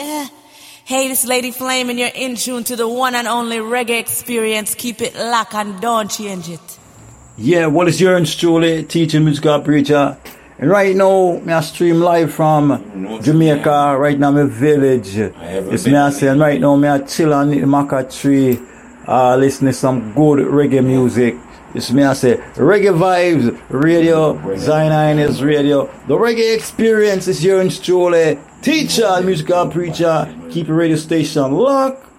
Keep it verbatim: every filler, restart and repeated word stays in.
Yeah. Hey, this Lady Flame, and you're in tune to the one and only reggae experience. Keep it locked and don't change it. Yeah, what is your Julie, teaching musical preacher? And right now, me I stream live from Jamaica. Right now, my village. It's me I say, and right now, me I chill on the maca tree, uh, listening to some good reggae music. It's me I say, Reggae Vibes Radio, Zion is Radio. The reggae experience is your Julie, teacher, musical preacher. Keep your radio station locked